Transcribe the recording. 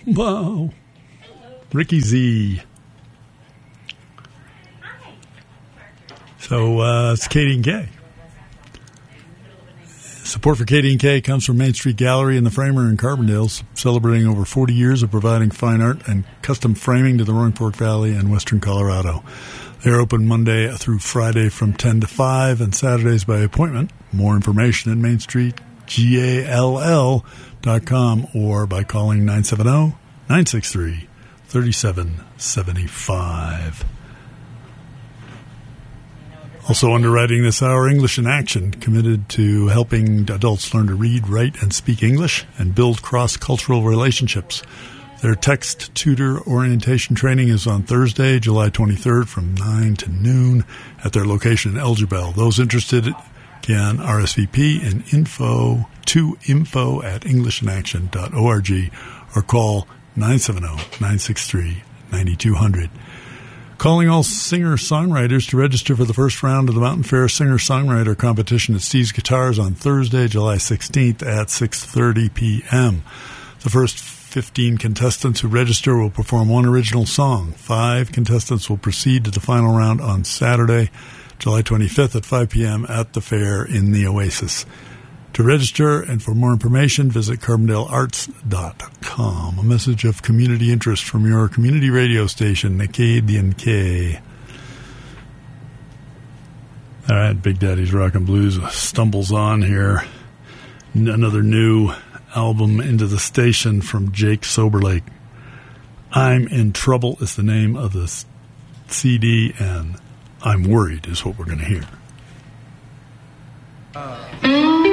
Wow. Ricky Z. So it's Katie and Kay. Support for Katie and Kay comes from Main Street Gallery and the Framer in Carbondale, celebrating over 40 years of providing fine art and custom framing to the Roaring Fork Valley and Western Colorado. They're open Monday through Friday from 10 to 5 and Saturdays by appointment. More information at mainstreetgall.com or by calling 970-963-3775. Also underwriting this hour, English in Action, committed to helping adults learn to read, write, and speak English and build cross-cultural relationships. Their text tutor orientation training is on Thursday, July 23rd from 9 to noon at their location in Elgerbell. Those interested can RSVP and info at englishinAction.org or call 970-963-9200. Calling all singer-songwriters to register for the first round of the Mountain Fair Singer-Songwriter Competition at Steve's Guitars on Thursday, July 16th at 6:30 p.m. The first 15 contestants who register will perform one original song. 5 contestants will proceed to the final round on Saturday, July 25th at 5 p.m. at the fair in the Oasis. To register and for more information, visit CarbondaleArts.com. A message of community interest from your community radio station, Acadian K. All right, Big Daddy's Rock and Blues stumbles on here. Another new album into the station from Jake Soberlake. I'm in Trouble is the name of the CD, and I'm Worried is what we're going to hear.